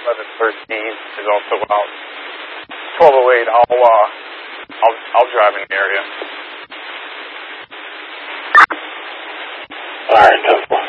1113 is also out. 1208, I'll drive in the area. All right, 10-4.